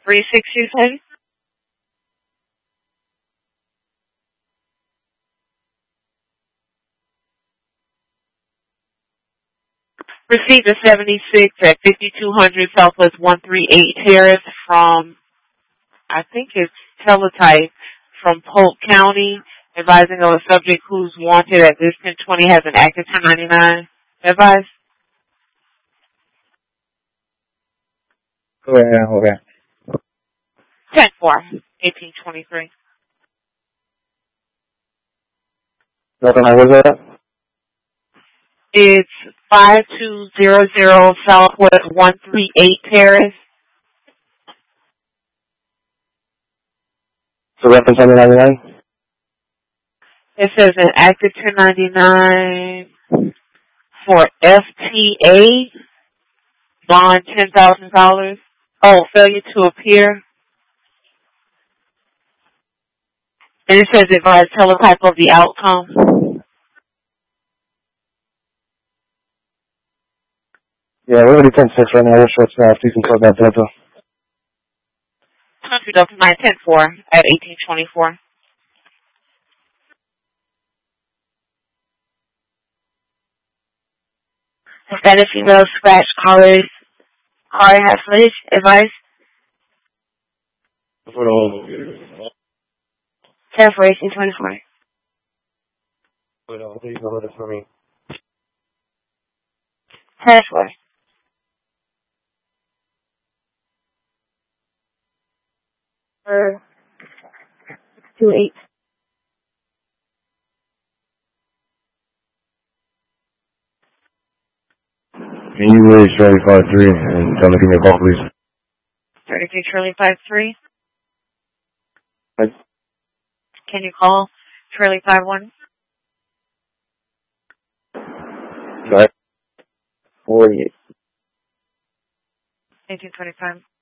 36, you said? Received a 76 at 5200 Southwest 138 Terrace from, I think it's Teletype, from Polk County, advising of a subject who's wanted at this 1020 has an active 1099. Advise? Okay. 10-4, 1823. Nothing, what was that? It's 5200 Southwest 138 Terrace. So reference 199? It says an active 1099 for FTA, bond $10,000. Oh, failure to appear. And it says advise Teletype of the outcome. Yeah, we're already 10-6 right now. We're short staffed. You can call that Delta. Country Delta 910-4 at 1824. Hispanic female scratch caller has footage. Advice? 10-4, 10-4, 1824. please know this for me. 10-4. 28. Can you raise Charlie 53 and tell them to give me a call, please? 33 Shirley 53. What? Can you call Shirley 51? Go ahead. 48. 1825.